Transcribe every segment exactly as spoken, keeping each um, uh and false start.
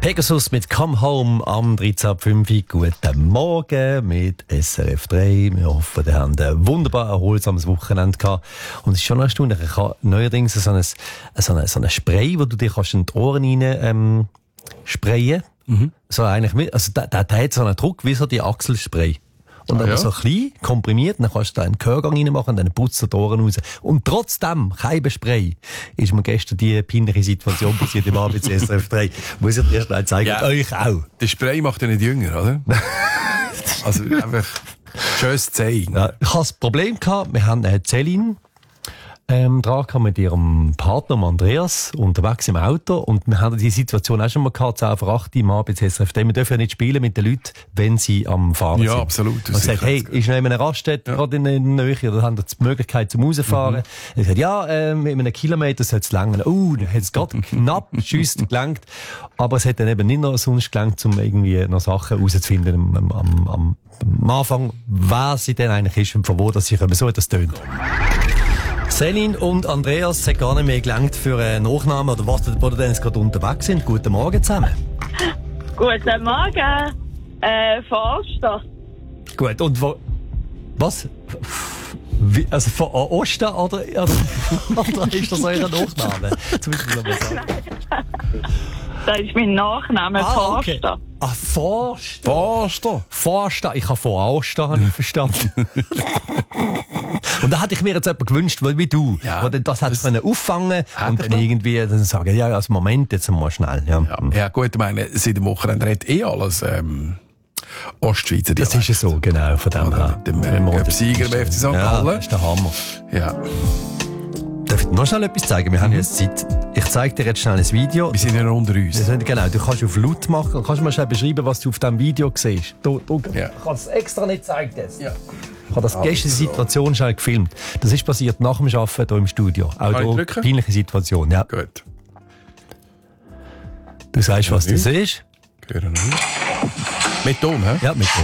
Pegasus mit Come Home am dreizehn Uhr fünf. Guten Morgen mit S R F drei. Wir hoffen, ihr habt ein wunderbar erholsames Wochenende gehabt. Und es ist schon erstaunlich. Ich habe neuerdings so ein, so ein, so ein Spray, wo du dir kannst in die Ohren rein ähm, sprayen. Mhm. So eigentlich, also der, der, der hat so einen Druck wie so die Achselspray. Und ah, aber ja? so klein, komprimiert, dann kannst du da einen Gehörgang reinmachen und dann putzt du die Ohren raus. Und trotzdem, kein Spray, ist mir gestern die peinliche Situation passiert im A B C S R F drei. Muss ich dir erst mal zeigen, ja. Euch auch. Der Spray macht ja nicht jünger, oder? Also einfach schönes Zeichen. Ja, ich hatte das Problem gehabt, wir haben eine Celine ähm, dran gehabt mit ihrem Partner Andreas unterwegs im Auto und wir haben die Situation auch schon mal gehabt, zehn vor acht im A B C S R F drei. Wir dürfen ja nicht spielen mit den Leuten, wenn sie am Fahren ja, sind. Ja, absolut. Man sagt, hey, ist noch in einer Raststätte, ja. gerade in der Nähe, oder haben wir die Möglichkeit zum Rausfahren? Mhm. Er sagt, ja, äh, mit einem Kilometer soll es länger. Uh, dann hat es gerade knapp schüsst gelangt. Aber es hat dann eben nicht noch sonst gelangt, um irgendwie noch Sachen herauszufinden am, am, am, am Anfang, wer sie denn eigentlich ist und von wo das sie kommen. So hat das tönt. Celine und Andreas, es hat gar nicht mehr gelangt für einen Nachnamen oder was, wo die denn jetzt gerade unterwegs sind. Guten Morgen zusammen. Guten Morgen. Äh, von Osten. Gut, und wo... Was? Wie, also von Osten oder, oder, oder ist das euer Nachname? Jetzt müssen wir mal sagen. Das ist mein Nachname, ah, Forster. Okay. Ah, Forster. Forster. Forster. Ich habe von Aosta, habe ich verstanden. Und da hätte ich mir jetzt jemanden gewünscht, wie du, ja, der das hat können auffangen und dann irgendwie dann sagen, ja, also Moment, jetzt mal schnell. Ja, ja, ja gut, ich meine, seit dem Wochenende redet eh alles ähm, Ostschweizer Dialekt. Das ist ja so, genau, von dem her. Mit dem äh, Sieger beim F C Sankt Gallen. Ja, das ist der Hammer. Ja. Darf ich dir noch schnell etwas zeigen? Wir haben jetzt Zeit. Ich zeige dir jetzt schnell ein Video. Wir sind ja unter uns. Sind, genau, du kannst auf laut machen und kannst mir schnell beschreiben, was du auf diesem Video siehst. Du, du ja. Ich habe es extra nicht gezeigt jetzt. Ja. Ich habe das also. gestern Situation schnell gefilmt. Das ist passiert nach dem Arbeiten hier im Studio. Auch hier, peinliche Situation, ja. Gut. Du sagst, was du siehst? Hören nicht. Mit Ton, hä? Ja, mit Ton.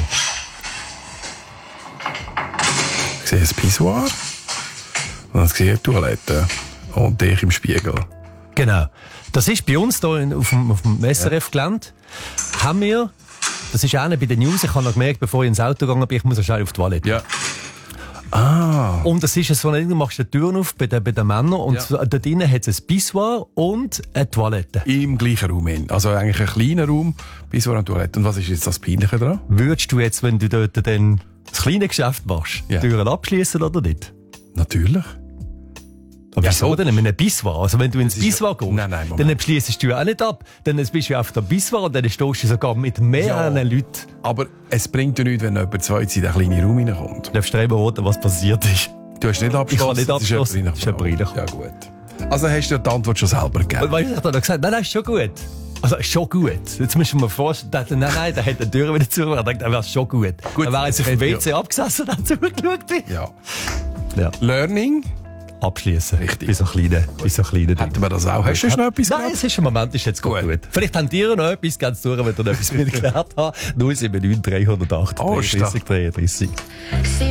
Ich sehe ein Pissoir. Und dann sehe ich die Toilette. Und dich im Spiegel. Genau. Das ist bei uns hier auf dem, auf dem S R F-Gelände. Ja. Haben wir, das ist auch bei den News, ich habe noch gemerkt, bevor ich ins Auto gegangen bin, ich muss schnell auf die Toilette. Ja. Ah. Und das ist so, du machst die Türen auf bei den, bei den Männern und ja. da drinnen hat es ein Pissoir und eine Toilette. Im gleichen Raum hin. Also eigentlich ein kleiner Raum, Pissoir und Toilette. Und was ist jetzt das Peinliche daran? Würdest du jetzt, wenn du dort dann das kleine Geschäft machst, ja. die Türen abschließen oder nicht? Natürlich. Aber ja, wieso so denn? Mit einem Pissoir? Also wenn du ins Pissoir gehst, nein, nein, dann schließt du auch nicht ab. Dann bist du auf dem Pissoir und dann stehst du sogar mit mehreren ja, Leuten. Aber es bringt ja nichts, wenn jemand zwei in den kleinen Raum reinkommt. Du darfst dir eben raten, was passiert ist. Du hast nicht abgeschlossen? Ich habe nicht abgeschlossen. Das ist ein Brille. Ja gut. Also hast du die Antwort schon selber gegeben? Weil ich habe gesagt, nein, nein, ist schon gut. Also, schon gut. Jetzt müssen wir mir vorstellen, nein, nein, der hat die Tür wieder zu. Ich dachte, dann wäre es schon gut. gut. Dann wäre jetzt auf dem W C ja. abgesessen und hat zugeschaut. Ja. ja. Learning? Abschließen. Richtig. Bei so kleinen, bei so kleinen Hätten wir das auch? Hast du noch etwas Nein, gehabt? Es ist im Moment ist jetzt gut. gut. Vielleicht habt ihr noch etwas ganz durch, wenn ihr noch etwas mitgeklärt habt. null sieben neun drei acht drei dreiunddreißig dreiunddreißig.